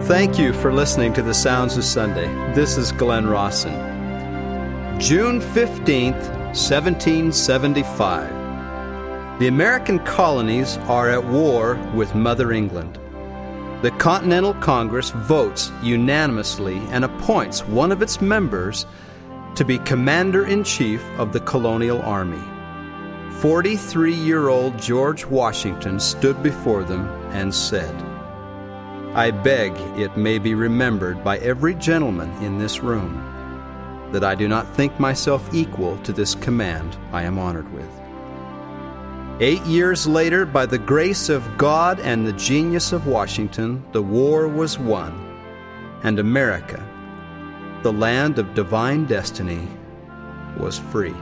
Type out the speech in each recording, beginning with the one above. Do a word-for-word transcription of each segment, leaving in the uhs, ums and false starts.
Thank you for listening to The Sounds of Sunday. This is Glenn Rawson. June fifteenth, seventeen seventy-five. The American colonies are at war with Mother England. The Continental Congress votes unanimously and appoints one of its members to be Commander-in-Chief of the colonial army. forty-three-year-old George Washington stood before them and said, "I beg it may be remembered by every gentleman in this room that I do not think myself equal to this command I am honored with." Eight years later, by the grace of God and the genius of Washington, the war was won, and America, the land of divine destiny, was free.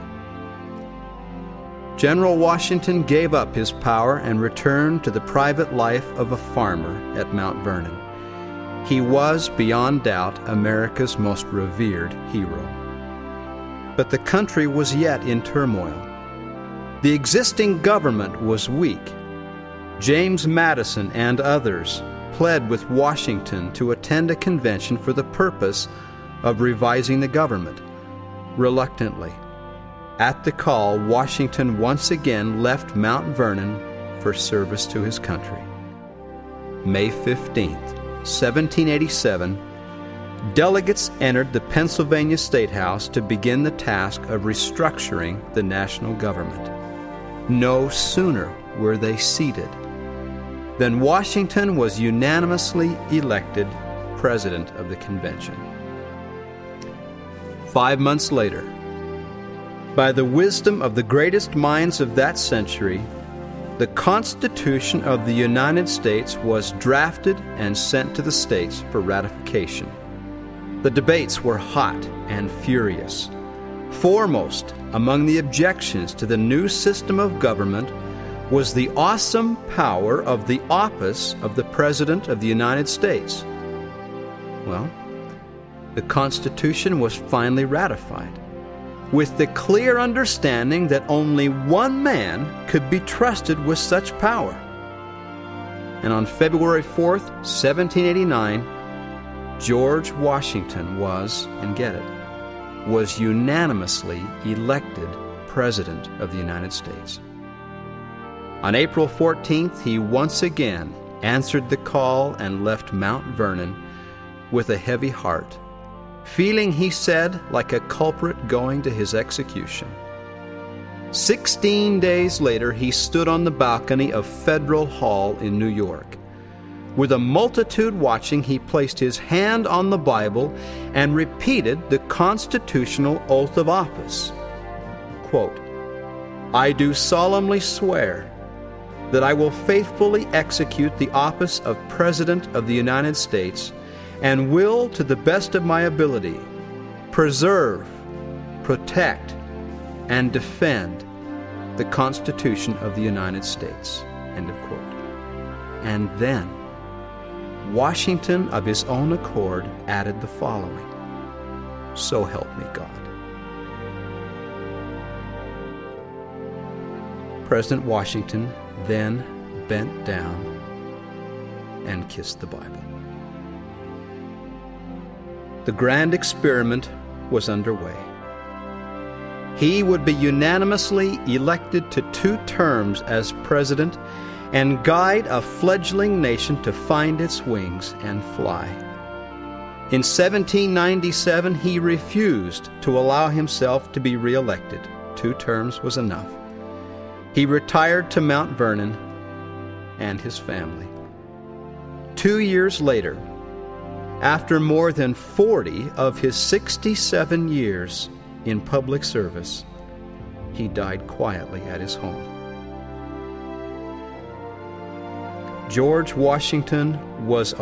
General Washington gave up his power and returned to the private life of a farmer at Mount Vernon. He was, beyond doubt, America's most revered hero. But the country was yet in turmoil. The existing government was weak. James Madison and others pled with Washington to attend a convention for the purpose of revising the government. Reluctantly, at the call, Washington once again left Mount Vernon for service to his country. May fifteenth, seventeen eighty-seven, delegates entered the Pennsylvania State House to begin the task of restructuring the national government. No sooner were they seated than Washington was unanimously elected President of the Convention. Five months later, by the wisdom of the greatest minds of that century, the Constitution of the United States was drafted and sent to the states for ratification. The debates were hot and furious. Foremost among the objections to the new system of government was the awesome power of the office of the President of the United States. Well, the Constitution was finally ratified, with the clear understanding that only one man could be trusted with such power. And on February fourth, seventeen eighty-nine, George Washington was, and get it, was unanimously elected President of the United States. On April fourteenth, he once again answered the call and left Mount Vernon with a heavy heart, feeling, he said, like a culprit going to his execution. Sixteen days later, he stood on the balcony of Federal Hall in New York. With a multitude watching, he placed his hand on the Bible and repeated the constitutional oath of office. Quote, "I do solemnly swear that I will faithfully execute the office of President of the United States and will, to the best of my ability, preserve, protect, and defend the Constitution of the United States." End of quote. And then Washington, of his own accord, added the following: "So help me God." President Washington then bent down and kissed the Bible. The grand experiment was underway. He would be unanimously elected to two terms as president and guide a fledgling nation to find its wings and fly. In seventeen ninety-seven, he refused to allow himself to be reelected. Two terms was enough. He retired to Mount Vernon and his family. Two years later, after more than forty of his sixty-seven years in public service, he died quietly at his home. George Washington was